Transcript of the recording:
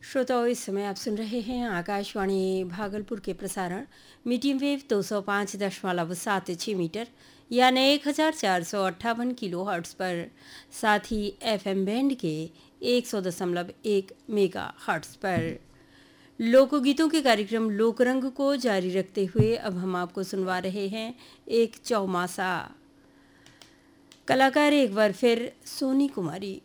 श्रोताओं, इस समय आप सुन रहे हैं आकाशवाणी भागलपुर के प्रसारण मीडियम वेव 205.76 मीटर यानी 1458 किलो हर्ट्स पर, साथ ही एफएम बैंड के 100.1 मेगा हर्ट्स पर। लोकगीतों के कार्यक्रम लोकरंग को जारी रखते हुए अब हम आपको सुनवा रहे हैं एक चौमासा। कलाकार एक बार फिर सोनी कुमारी।